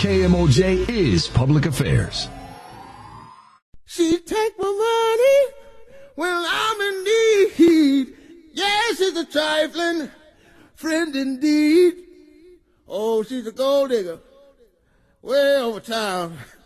KMOJ is public affairs. She take my money when I'm in need. Yes, she's a trifling friend indeed. Oh, she's a gold digger way over town.